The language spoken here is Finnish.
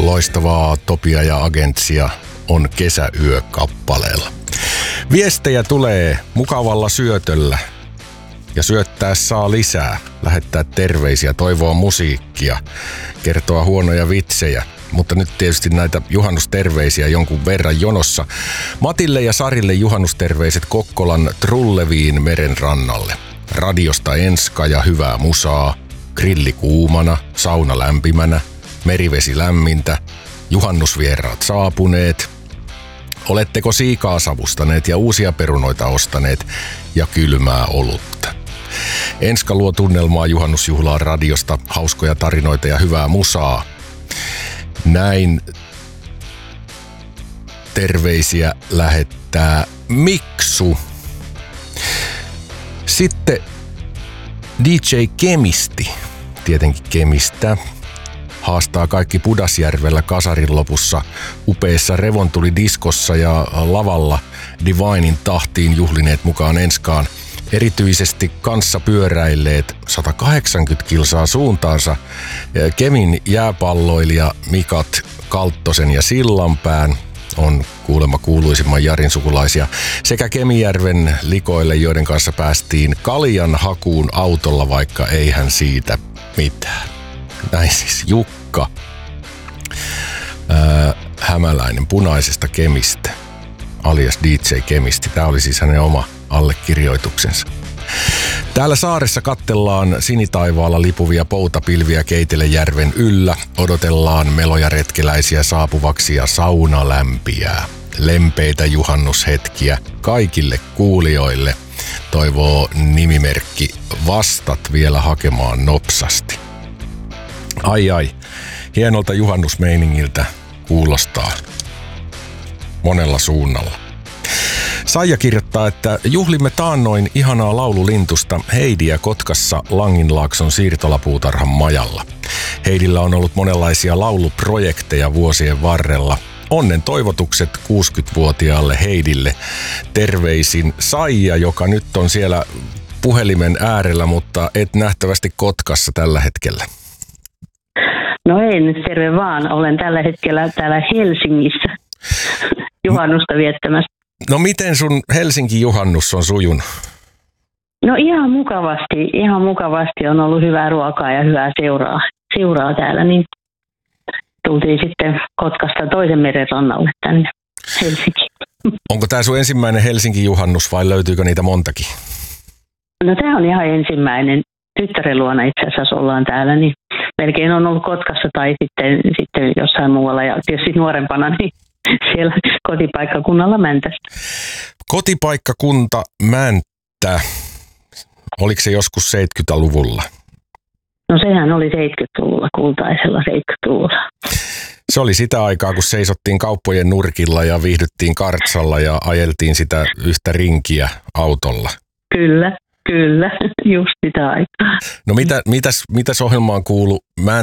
loistavaa Topia ja Agentsia on Kesäyö kappaleella. Viestejä tulee mukavalla syötöllä ja syöttää saa lisää, lähettää terveisiä, toivoa musiikkia, kertoa huonoja vitsejä. Mutta nyt tietysti näitä juhannusterveisiä jonkun verran jonossa. Matille ja Sarille juhannusterveiset Kokkolan Trulleviin merenrannalle. Radiosta enska ja hyvää musaa, grilli kuumana, sauna lämpimänä, merivesi lämmintä, juhannusvieraat saapuneet. Oletteko siikaa savustaneet ja uusia perunoita ostaneet ja kylmää olutta? Enska luo tunnelmaa juhannusjuhlaan radiosta, hauskoja tarinoita ja hyvää musaa. Näin terveisiä lähettää Miksu. Sitten DJ Kemisti, tietenkin Kemistä, haastaa kaikki Pudasjärvellä kasarin lopussa upeassa revontulidiskossa ja lavalla Divinein tahtiin juhlineet mukaan Enskaan. Erityisesti kanssa pyöräilleet 180 kilsaa suuntaansa Kemin jääpalloilija Mikat Kalttosen ja Sillanpään on kuulemma kuuluisimman Jarin sukulaisia, sekä Kemijärven likoille, joiden kanssa päästiin kaljan hakuun autolla, vaikka eihän siitä mitään. Näin siis Jukka Hämäläinen Punaisesta Kemistä, alias DJ Kemisti. Tämä oli siis hänen oma allekirjoituksensa. Täällä saaressa kattellaan sinitaivaalla lipuvia poutapilviä Keitelejärven yllä. Odotellaan meloja retkeläisiä saapuvaksi ja sauna lämpiää. Lempeitä juhannushetkiä kaikille kuulijoille, toivoo nimimerkki Vastat vielä hakemaan nopsasti. Ai, hienolta juhannusmeiningiltä kuulostaa monella suunnalla. Saija kirjoittaa, että juhlimme taannoin ihanaa laululintusta Heidiä Kotkassa Langinlaakson siirtolapuutarhan majalla. Heidillä on ollut monenlaisia lauluprojekteja vuosien varrella. Onnen toivotukset 60-vuotiaalle Heidille. Terveisin Saija, joka nyt on siellä puhelimen äärellä, mutta et nähtävästi Kotkassa tällä hetkellä. No ei nyt, terve vaan. Olen tällä hetkellä täällä Helsingissä juhannusta viettämässä. No miten sun Helsingin juhannus on sujunut? No ihan mukavasti on ollut hyvää ruokaa ja hyvää seuraa täällä, niin tultiin sitten Kotkasta toisen meren rannalle tänne Helsinkiin. Onko tämä sun ensimmäinen Helsingin juhannus vai löytyykö niitä montakin? No tämä on ihan ensimmäinen. Tyttären luona itse asiassa ollaan täällä, niin melkein on ollut Kotkassa tai sitten jossain muualla ja tietysti nuorempana niin siellä kotipaikkakunnalla Mäntästä. Kotipaikkakunta Mänttä, oliko se joskus 70-luvulla? No sehän oli 70-luvulla, kultaisella 70-luvulla. Se oli sitä aikaa, kun seisottiin kauppojen nurkilla ja viihdyttiin kartsalla ja ajeltiin sitä yhtä rinkiä autolla. Kyllä, just sitä aikaa. No mitäs ohjelmaan kuului